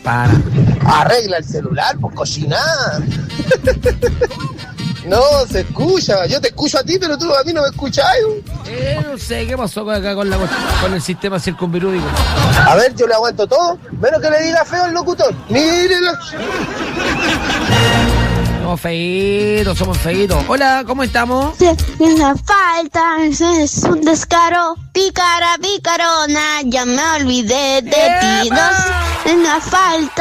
pana. Arregla el celular, pues cocinada. No, se escucha. Yo te escucho a ti, pero tú a mí no me escuchas. No sé qué pasó acá con el sistema circunvirúdico. A ver, yo le aguanto todo. Menos que le diga feo al locutor. Mírelo. Somos feitos, somos feitos. Hola, ¿cómo estamos? La falta es un descaro. Pícara, picarona. Ya me olvidé de ti. No, en la falta.